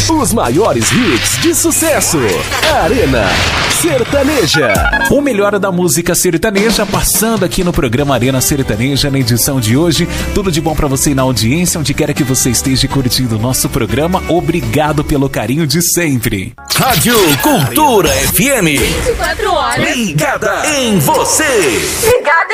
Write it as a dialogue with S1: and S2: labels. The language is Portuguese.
S1: Os maiores hits de sucesso. Arena Sertaneja.
S2: O melhor da música sertaneja passando aqui no programa Arena Sertaneja na edição de hoje. Tudo de bom pra você na audiência, onde quer que você esteja curtindo o nosso programa. Obrigado pelo carinho de sempre.
S3: Rádio Cultura FM.
S4: 24 horas.
S3: Ligada em você.
S4: Ligada